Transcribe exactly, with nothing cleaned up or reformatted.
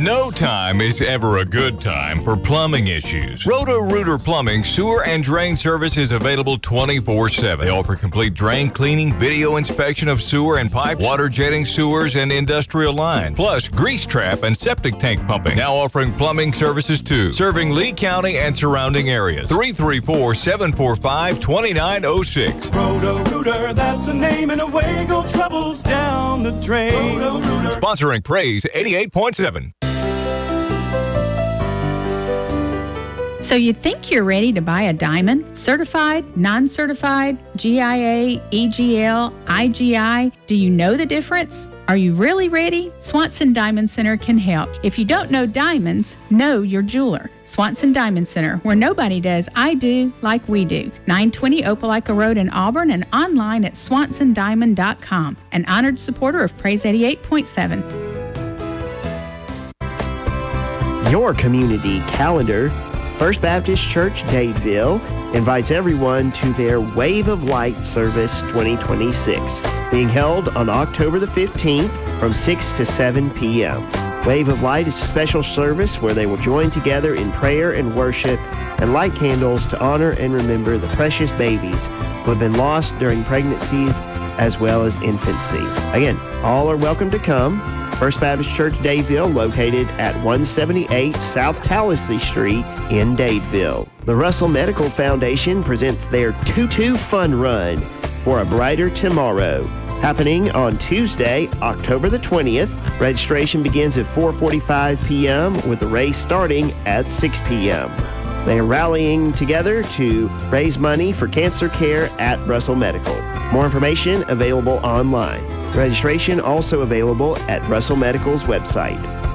No time is ever a good time for plumbing issues. Roto-Rooter Plumbing sewer and drain service is available twenty-four seven. They offer complete drain cleaning, video inspection of sewer and pipe, water jetting sewers and industrial lines, plus grease trap and septic tank pumping. Now offering plumbing services too, serving Lee County and surrounding areas. three three four, seven four five, two nine zero six. Roto-Rooter, that's the name, and away go troubles down the drain. Roto-Rooter. Sponsoring Praise eighty-eight point seven. So you think you're ready to buy a diamond? Certified, non-certified, G I A, E G L, I G I? Do you know the difference? Are you really ready? Swanson Diamond Center can help. If you don't know diamonds, know your jeweler. Swanson Diamond Center, where nobody does I do like we do. nine twenty Opelika Road in Auburn and online at swanson diamond dot com. An honored supporter of Praise eighty-eight point seven. Your community calendar. First Baptist Church Dadeville invites everyone to their Wave of Light Service twenty twenty-six, being held on October the fifteenth from six to seven p.m. Wave of Light is a special service where they will join together in prayer and worship and light candles to honor and remember the precious babies who have been lost during pregnancies as well as infancy. Again, all are welcome to come. First Baptist Church Dadeville, located at one seventy-eight South Callisley Street in Dadeville. The Russell Medical Foundation presents their Tutu Fun Run for a Brighter Tomorrow, happening on Tuesday, October the twentieth. Registration begins at four forty-five p.m. with the race starting at six p.m. They are rallying together to raise money for cancer care at Russell Medical. More information available online. Registration also available at Russell Medical's website.